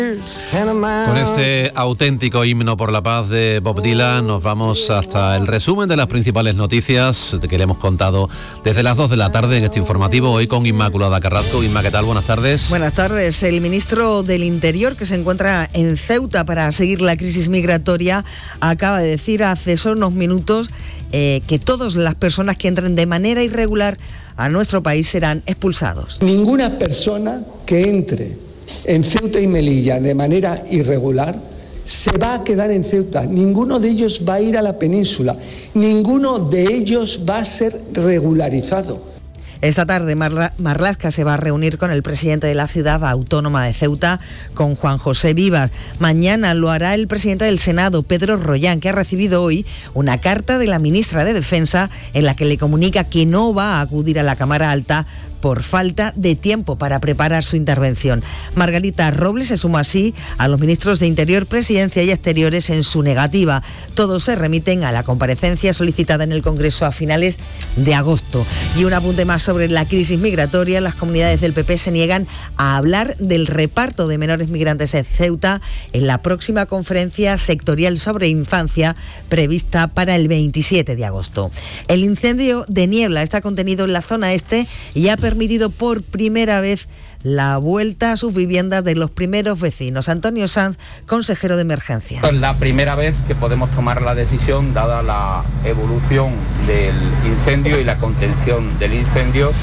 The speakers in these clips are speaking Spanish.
Con este auténtico himno por la paz de Bob Dylan nos vamos hasta el resumen de las principales noticias que le hemos contado desde las 2 de la tarde en este informativo, hoy con Inmaculada Carrasco. Inma, ¿qué tal? Buenas tardes. Buenas tardes. El ministro del Interior, que se encuentra en Ceuta para seguir la crisis migratoria, acaba de decir hace solo unos minutos que todas las personas que entren de manera irregular a nuestro país serán expulsados. Ninguna persona que entre en Ceuta y Melilla de manera irregular se va a quedar en Ceuta. Ninguno de ellos va a ir a la península. Ninguno de ellos va a ser regularizado. Esta tarde Marlaska se va a reunir con el presidente de la ciudad autónoma de Ceuta, con Juan José Vivas. Mañana lo hará el presidente del Senado, Pedro Rollán, que ha recibido hoy una carta de la ministra de Defensa en la que le comunica que no va a acudir a la Cámara Alta por falta de tiempo para preparar su intervención. Margarita Robles se suma así a los ministros de Interior, Presidencia y Exteriores en su negativa. Todos se remiten a la comparecencia solicitada en el Congreso a finales de agosto. Y un apunte más sobre la crisis migratoria. Las comunidades del PP se niegan a hablar del reparto de menores migrantes en Ceuta en la próxima conferencia sectorial sobre infancia prevista para el 27 de agosto. El incendio de Niebla está contenido en la zona este y ha permitido por primera vez la vuelta a sus viviendas de los primeros vecinos. Antonio Sanz, consejero de emergencia. Es la primera vez que podemos tomar la decisión, dada la evolución del incendio y la contención del incendio.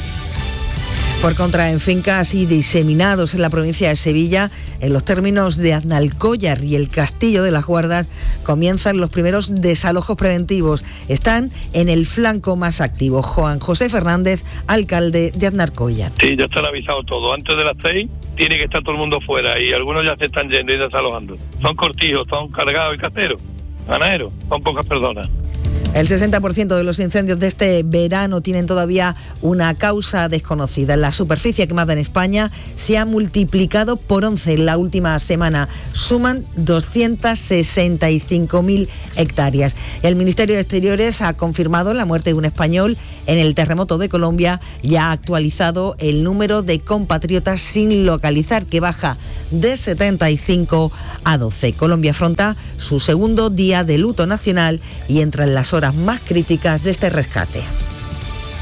Por contra, en fincas y diseminados en la provincia de Sevilla, en los términos de Aznalcóllar y el Castillo de las Guardas, comienzan los primeros desalojos preventivos. Están en el flanco más activo. Juan José Fernández, alcalde de Aznalcóllar. Sí, ya están avisados todos. Antes de las 6 tiene que estar todo el mundo fuera y algunos ya se están yendo y desalojando. Son cortijos, son cargados y caseros, ganaderos, son pocas personas. El 60% de los incendios de este verano tienen todavía una causa desconocida. La superficie quemada en España se ha multiplicado por 11 en la última semana. Suman 265.000 hectáreas. El Ministerio de Exteriores ha confirmado la muerte de un español en el terremoto de Colombia y ha actualizado el número de compatriotas sin localizar, que baja de 75 a 12. Colombia afronta su segundo día de luto nacional y entra en las horas más críticas de este rescate.